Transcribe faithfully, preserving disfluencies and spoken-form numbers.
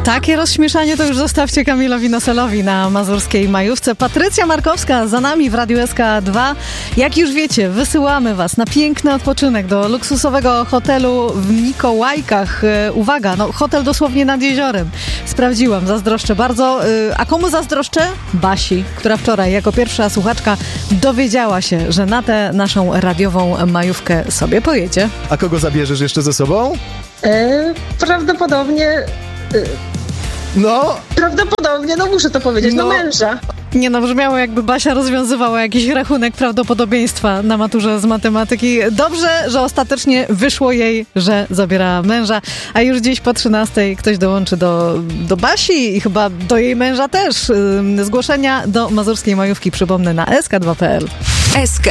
Takie rozśmieszanie to już zostawcie Kamilowi Noselowi na mazurskiej majówce. Patrycja Markowska za nami w Radiu S K dwa. Jak już wiecie, wysyłamy was na piękny odpoczynek do luksusowego hotelu w Mikołajkach. Uwaga, no hotel dosłownie nad jeziorem. Sprawdziłam, zazdroszczę bardzo. A komu zazdroszczę? Basi, która wczoraj jako pierwsza słuchaczka dowiedziała się, że na tę naszą radiową majówkę sobie pojedzie. A kogo zabierzesz jeszcze ze sobą? E, prawdopodobnie... E, no? Prawdopodobnie, no muszę to powiedzieć, no, no męża. Nie no, brzmiało jakby Basia rozwiązywała jakiś rachunek prawdopodobieństwa na maturze z matematyki. Dobrze, że ostatecznie wyszło jej, że zabiera męża, a już dziś po trzynastej ktoś dołączy do, do Basi i chyba do jej męża też. Zgłoszenia do mazurskiej majówki przypomnę na S K dwa kropka P L. S K.